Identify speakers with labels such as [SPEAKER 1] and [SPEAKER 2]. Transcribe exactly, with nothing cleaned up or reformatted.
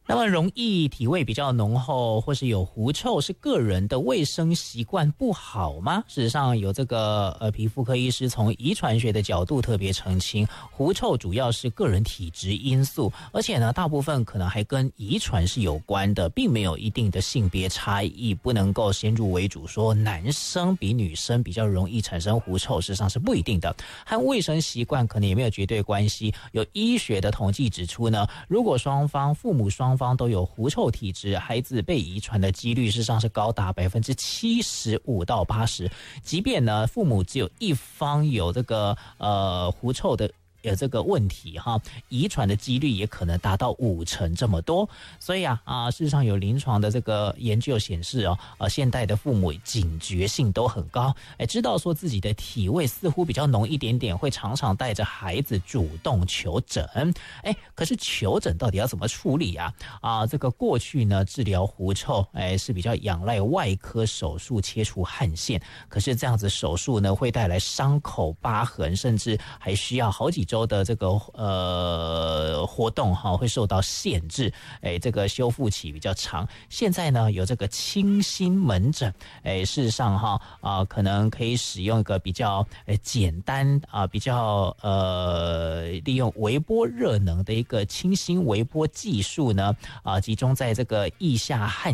[SPEAKER 1] 那么容易体味比较浓厚或是有狐臭，是个人的卫生习惯不好吗？事实上有这个呃皮肤科医师从遗传学的角度特别澄清，狐臭主要是个人体质因素，而且呢大部分可能还跟遗传是有关的，并没有一定的性别差异，不能够先入为主说男生比女生比较容易产生狐臭，事实上是不一定的，和卫生习惯可能也没有绝对关系。有医学的统计指出呢，如果双方父母双方都有狐臭体质，孩子被遗传的几率事实上是高达百分之七十五到八十。即便呢父母只有一方有这个呃狐臭的有这个问题哈，遗传的几率也可能达到五成这么多。所以啊啊，事实上有临床的这个研究显示哦，呃，现代的父母警觉性都很高，哎，知道说自己的体味似乎比较浓一点点，会常常带着孩子主动求诊。哎，可是求诊到底要怎么处理啊？啊，这个过去呢治疗狐臭，哎是比较仰赖外科手术切除汗腺，可是这样子手术呢会带来伤口、疤痕，甚至还需要好几周的这个呃活动哈，会受到限制，哎，这个修复期比较长。现在呢有这个清新门诊，哎，事实上哈啊、呃，可能可以使用一个比较呃简单啊、呃，比较呃利用微波热能的一个清新微波技术呢啊、呃，集中在这个腋下汗